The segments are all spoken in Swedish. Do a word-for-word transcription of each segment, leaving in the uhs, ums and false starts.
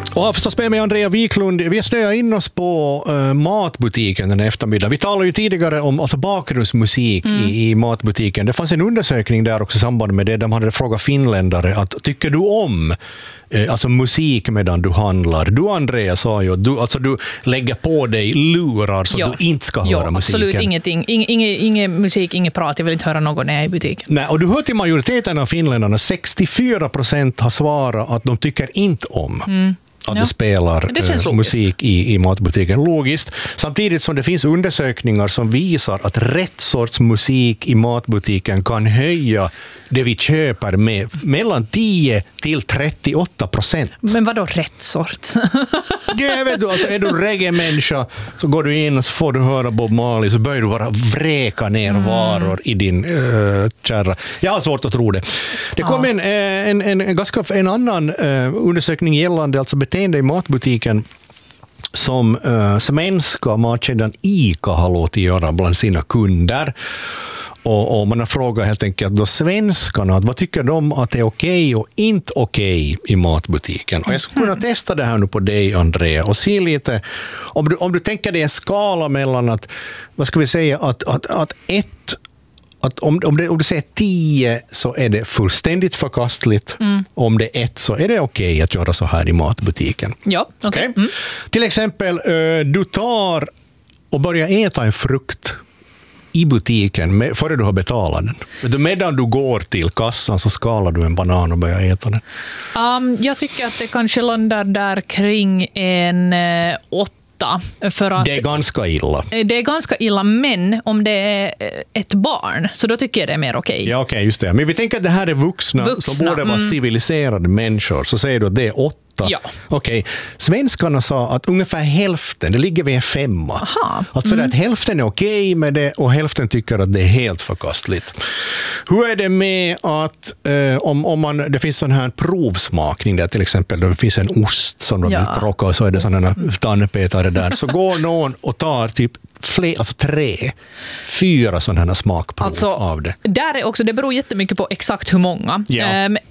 Och förstås med mig Andrea Wiklund. Vi snöar in oss på uh, matbutiken den eftermiddag. Vi talade ju tidigare om alltså, bakgrundsmusik mm. i, i matbutiken. Det fanns en undersökning där också i samband med det. De hade frågat finländare att tycker du om eh, alltså musik medan du handlar? Du Andrea sa ju att du, alltså, du lägger på dig lurar så att du inte ska höra jo, musiken. Absolut ingenting. Inge, inge, inge musik, inget prat. Jag vill inte höra någon när jag är i butiken. Nej, och du hör till majoriteten av finländarna. sextiofyra procent har svarat att de tycker inte om mm. att ja. det spelar det uh, musik i, i matbutiken. Logiskt. Samtidigt som det finns undersökningar som visar att rätt sorts musik i matbutiken kan höja det vi köper med mellan tio till trettioåtta procent. Men vad då rätt sort? Ja, vet du, alltså, är du reggae-människa så går du in och så får du höra Bob Marley så börjar du bara vräka ner mm. varor i din uh, kärra. Jag har svårt att tro det. Det kom ja. en, en, en, en, ganska, en annan uh, undersökning gällande alltså beteende i matbutiken som uh, svenska matkedjan ICA har låtit göra bland sina kunder. Och, och man har frågat helt enkelt då svenskarna att vad tycker de att är okej och inte okej i matbutiken. Och jag skulle kunna testa det här nu på dig, Andrea, och se lite om du, om du tänker dig en skala mellan att, vad ska vi säga, att, att, att ett att om, om, det, om du säger tio så är det fullständigt förkastligt. Mm. Om det är ett så är det okej okay att göra så här i matbutiken. Ja, okej. Okay. Okay? Mm. Till exempel, du tar och börjar äta en frukt i butiken med, före du har betalat den. Medan du går till kassan så skalar du en banan och börjar äta den. Um, jag tycker att det kanske landar där kring en eh, åtta. För att det är ganska illa. Det är ganska illa, men om det är ett barn så då tycker jag det är mer okej. Ja, okej, okay, just det. Men vi tänker att det här är vuxna, vuxna som borde vara mm. civiliserade människor. Så säger du att det är åtta. Ja. Okej. Okay. Svenskarna sa att ungefär hälften, det ligger vid en femma. Aha. Alltså mm. att hälften är okej med det och hälften tycker att det är helt förkastligt. Hur är det med att eh, om, om man, det finns sån här provsmakning där till exempel, det finns en ost som de ja. vill tråka och så är det sådana tandpetare där. Så går någon och tar typ fler, alltså tre, fyra sådana här smakprov alltså, av det. Där är också, det beror jättemycket på exakt hur många. Ja. Um,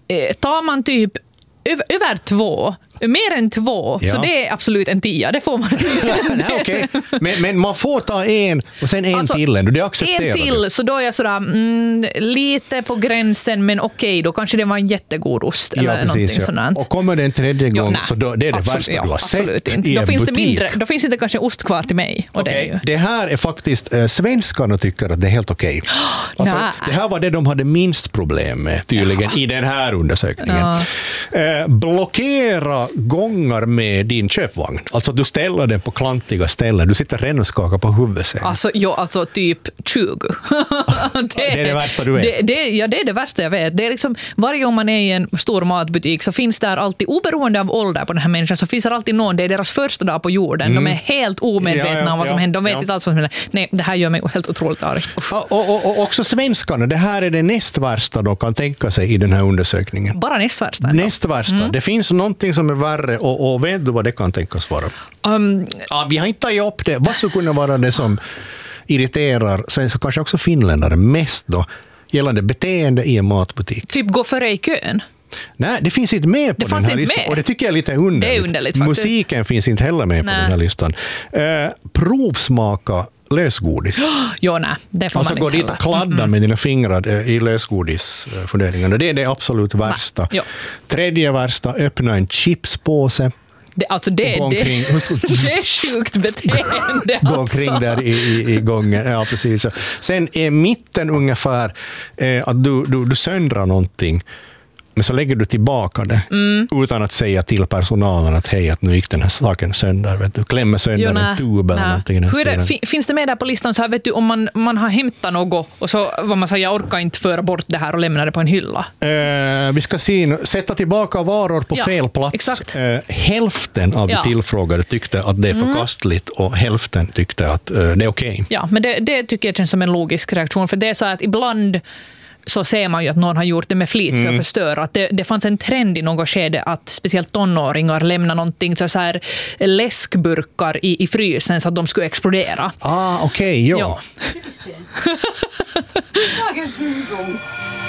tar man typ över, över två, mer än två, ja. så det är absolut en tia, det får man Nej, okay. men, men man får ta en och sen en alltså, till en, det accepterar en till, du. Så då är jag sådär mm, lite på gränsen, men okej, okay, då kanske det var en jättegod ost eller ja, precis, någonting ja. sådant. Och kommer det en tredje gång jo, så då, det är det absolut, värsta ja, du har absolut sett inte. i Då en finns butik. det mindre, då finns det kanske ost kvar till mig. Och okay. det, är ju. det här är faktiskt, äh, svenskarna tycker att det är helt okej. Okay. Alltså, det här var det de hade minst problem med tydligen ja. i den här undersökningen. Ja. Äh, blockera gångar med din köpvagn. Alltså du ställer den på klantiga ställen. Du sitter redan och skakar på huvudet sen. Alltså, jo, alltså typ tjugo. det, det är det värsta du vet. Det, det, ja, det är det värsta jag vet. Det är liksom, varje gång man är i en stor matbutik så finns där alltid, oberoende av ålder på den här människan, så finns det alltid någon, det är deras första dag på jorden. Mm. De är helt omedvetna ja, ja, om vad som ja, händer. De vet ja. inte alls vad som händer. Nej, det här gör mig helt otroligt arg. Och, och, och också svenskarna, det här är det näst värsta de kan tänka sig i den här undersökningen. Bara näst värsta? Näst värsta. Mm. Det finns någonting som är värre och, och vet du vad det kan tänkas vara? Um, ja, vi har inte tagit upp det. Vad skulle kunna vara det som irriterar sen så kanske också finländare mest då gällande beteende i en matbutik? Typ gå före i kön? Nej, det finns inte med på det den här inte listan. Med. Och det tycker jag är lite underligt. Det är underligt faktiskt. Musiken finns inte heller med nej. på den här listan. Uh, provsmaka lösgodis. Jo, nej, det får alltså man gå inte dit och kladda mm. med dina fingrar i lösgodisfunderingarna. Det är det absolut värsta. Tredje värsta, öppna en chipspåse. Det, alltså det, det, omkring, det är sjukt beteende. Gå omkring alltså. där i, i, i gången. Ja, precis. Sen är mitten ungefär eh, att du, du, du söndrar någonting. Men så lägger du tillbaka det mm. utan att säga till personalen att hej, att nu gick den här saken sönder. Vet du, klämmer sönder jo, en tub eller någonting. Hur är det, finns det med där på listan så här, vet du, om man, man har hämtat något och så vad man säger, jag orkar inte föra bort det här och lämna det på en hylla? Uh, vi ska se, sätta tillbaka varor på ja, fel plats. Exakt. Uh, hälften av ja. de tillfrågade tyckte att det är förkastligt mm. och hälften tyckte att uh, det är okej. Okay. Ja, men det, det tycker jag känns som en logisk reaktion. För det är så att ibland så ser man ju att någon har gjort det med flit för att mm. förstöra. Att det, det fanns en trend i något skede att speciellt tonåringar lämnar någonting så, så här läskburkar i, i frysen så att de skulle explodera. Ah, okej, okay, ja. ja.